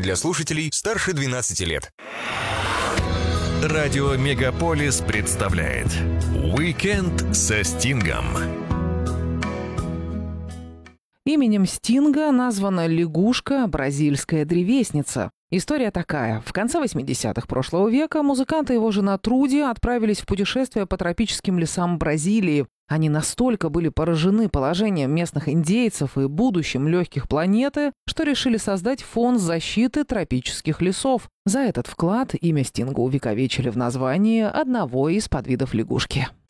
для слушателей старше 12 лет. Радио Мегаполис представляет «Уикенд со Стингом». Именем Стинга названа лягушка «Бразильская древесница». История такая. В конце 80-х прошлого века музыкант и его жена Труди отправились в путешествие по тропическим лесам Бразилии. Они настолько были поражены положением местных индейцев и будущим легких планеты, что решили создать фонд защиты тропических лесов. За этот вклад имя Стинга увековечили в названии одного из подвидов лягушки.